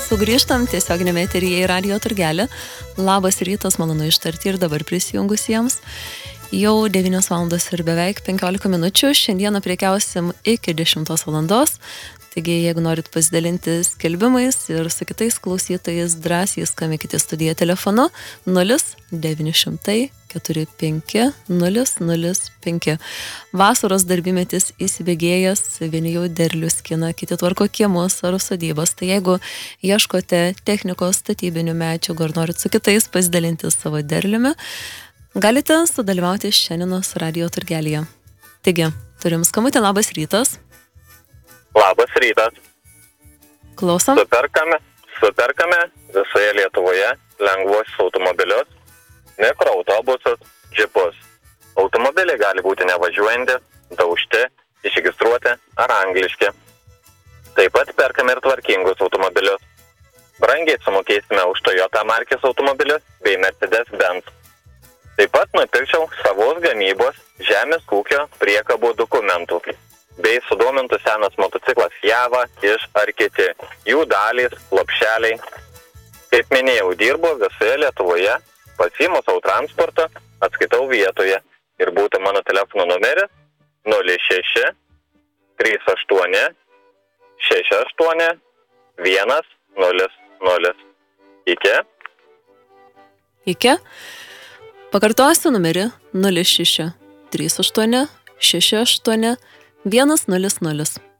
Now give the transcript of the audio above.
Sugrįžtam tiesioginėme eteryje į Radio Turgelį. Labas rytas, malonu ištarti ir dabar prisijungusiems. Jau 9 valandos ir beveik 15 minučių. Šiandieną prekiausim iki 10 valandos. Taigi, jeigu norit pasidalinti skelbimais ir su kitais klausytojais, drąsiai skambinkite studiją telefonu 0900 45 005. Vasaros darbymetis įsibėgėjęs, vieni jau derlių skina, kiti tvarko kiemus ar sodybas. Tai jeigu ieškote technikos, statybinių medžiagų ar norit su kitais pasidalinti savo derliumi, galite sudalyvauti šiandienos Radio Turgelyje. Taigi, turim skambutį, labas rytas. Labas rytas. Klausom. Superkame visoje Lietuvoje lengvuosius automobilius, mikroautobusus, džipus. Automobiliai gali būti nevažiuojantys, daužti, išregistruoti ar angliški. Taip pat perkame ir tvarkingus automobilius. Brangiai sumokėsime už Toyota markės automobilius bei Mercedes-Benz. Taip pat nupirkčiau savos gamybos žemės ūkio priekabų dokumentų bei sudomintų senas motociklas Java iš ar kiti, jų dalys, lopšeliai. Kaip minėjau, dirbu visoje Lietuvoje, pasiimu savo transportą, atskaitau vietoje ir būtų mano telefono numeris 06 38 68 100. Iki. Pakartosiu numerį 06 38 68 100.